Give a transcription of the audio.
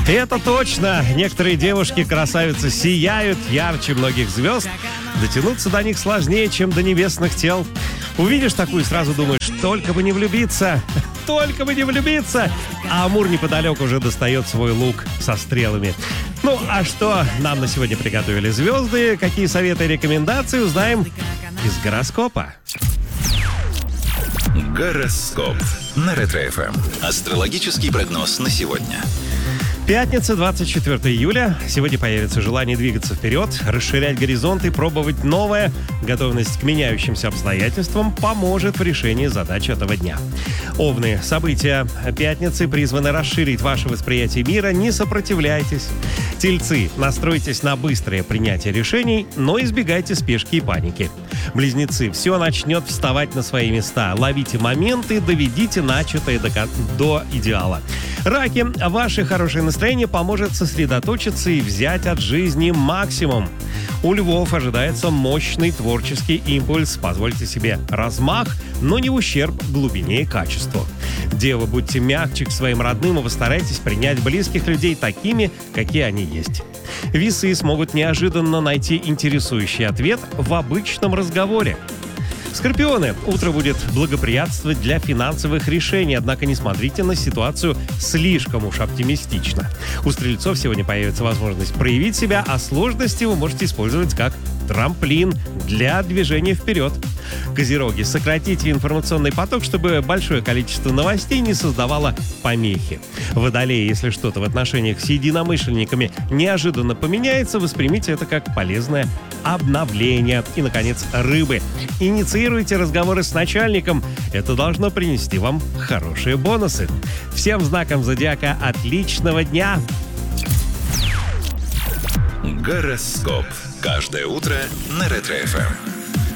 Это точно. Некоторые девушки-красавицы сияют ярче многих звезд. Дотянуться до них сложнее, чем до небесных тел. Увидишь такую, сразу думаешь, только бы не влюбиться. Только бы не влюбиться. А Амур неподалеку уже достает свой лук со стрелами. Ну, а что нам на сегодня приготовили звезды? Какие советы и рекомендации узнаем из гороскопа. Гороскоп на Ретро-ФМ. Астрологический прогноз на сегодня. Пятница, 24 июля. Сегодня появится желание двигаться вперед, расширять горизонты, пробовать новое. Готовность к меняющимся обстоятельствам поможет в решении задач этого дня. Овны. События пятницы призваны расширить ваше восприятие мира. Не сопротивляйтесь. Тельцы. Настройтесь на быстрое принятие решений, но избегайте спешки и паники. Близнецы. Все начнет вставать на свои места. Ловите моменты, доведите начатое до идеала. Раки. Ваше хорошее настроение поможет сосредоточиться и взять от жизни максимум. У львов ожидается мощный творческий импульс. Позвольте себе размах, но не в ущерб глубине и качеству. Девы, будьте мягче к своим родным и постарайтесь принять близких людей такими, какие они есть. Весы смогут неожиданно найти интересующий ответ в обычном разговоре. Скорпионы. Утро будет благоприятствовать для финансовых решений, однако не смотрите на ситуацию слишком уж оптимистично. У стрельцов сегодня появится возможность проявить себя, а сложности вы можете использовать как трамплин для движения вперед. Козероги. Сократите информационный поток, чтобы большое количество новостей не создавало помехи. Водолеи. Если что-то в отношениях с единомышленниками неожиданно поменяется, воспримите это как полезное обновление. И, наконец, рыбы. Инициируйте разговоры с начальником. Это должно принести вам хорошие бонусы. Всем знакам зодиака отличного дня! Гороскоп. Каждое утро на Ретро-ФМ.